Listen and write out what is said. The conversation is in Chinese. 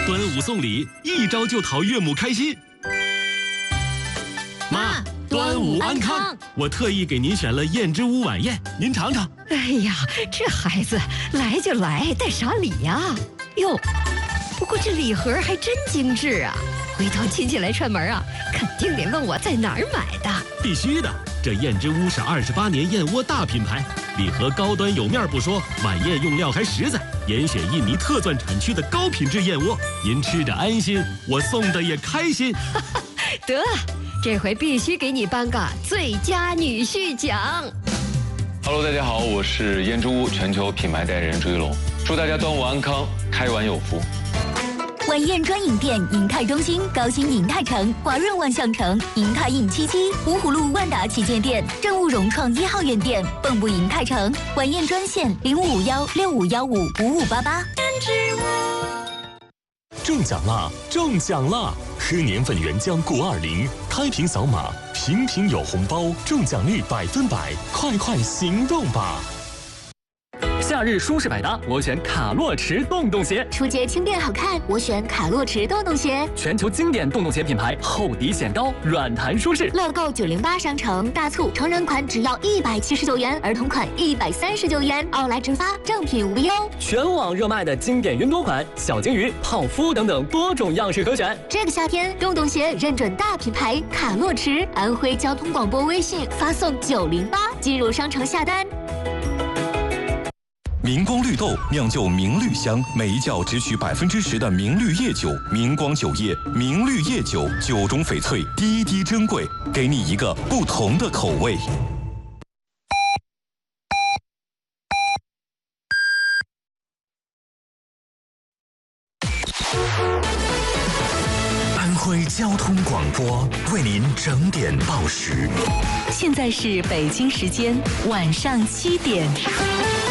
端午送礼，一招就讨岳母开心。妈，端午安康！我特意给您选了燕之屋晚宴，您尝尝。 哎呀，这孩子来就来，带啥礼呀？哟，不过这礼盒还真精致啊！回头亲戚来串门啊，肯定得问我在哪儿买的。 必须的，这燕之屋是28年燕窝大品牌，礼盒高端有面不说，晚宴用料还实在，严选印尼特钻产区的高品质燕窝，您吃着安心，我送的也开心。 得，这回必须给你颁个最佳女婿奖。 Hello， 大家好，我是燕之屋全球品牌代言人朱一龙，祝大家端午安康，开碗有福。 晚宴专营店：银泰中心、高新银泰城、华润万象城、银泰印77、芜湖路万达旗舰店、正务融创1号院店、蚌埠银泰城。晚宴专线0551655588。 中奖啦！中奖啦！喝年份原浆钴20，开瓶扫码，瓶瓶有红包，中奖率100%，快行动吧！ 夏日舒适百搭，我选卡洛驰洞洞鞋； 出街轻便好看，我选卡洛驰洞洞鞋。 全球经典洞洞鞋品牌，厚底显高，软弹舒适。 乐购908商城大促，成人款只要179元，儿童款139元，奥莱直发，正品无忧。 全网热卖的经典云朵款、小金鱼、泡芙等等多种样式可选。 这个夏天，洞洞鞋认准大品牌卡洛驰，安徽交通广播微信发送908进入商城下单。 明光绿豆酿就明绿香，每一窖只取10%的明绿叶酒，明光酒业明绿叶酒，酒中翡翠，滴滴珍贵，给你一个不同的口味。 安徽交通广播为您整点报时。 现在是北京时间晚上7点。